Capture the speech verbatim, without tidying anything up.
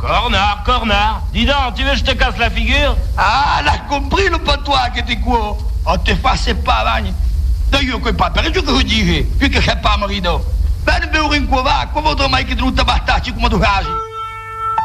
Cornard, cornard. Dis donc, tu veux que je te casse la figure? Ah, l'as compris le patois que t'es quoi? On te fasse pas, vagne. D'ailleurs, que pas perdu que vous direz, puis que c'est pas marido. Ben, ben, un quoi va, comment tu m'as dit que tu t'as battu comme tu réagis?